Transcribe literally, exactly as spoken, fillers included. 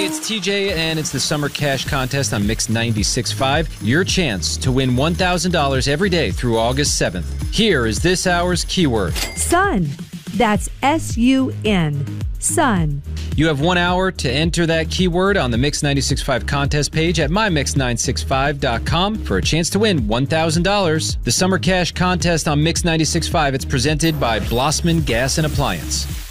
Hey, it's T J, and it's the Summer Cash Contest on Mix ninety-six point five. Your chance to win one thousand dollars every day through August seventh. Here is this hour's keyword. Sun. That's S U N. Sun. You have one hour to enter that keyword on the Mix ninety-six point five contest page at my mix nine six five dot com for a chance to win one thousand dollars. The Summer Cash Contest on Mix ninety-six point five. It's presented by Blossman Gas and Appliance.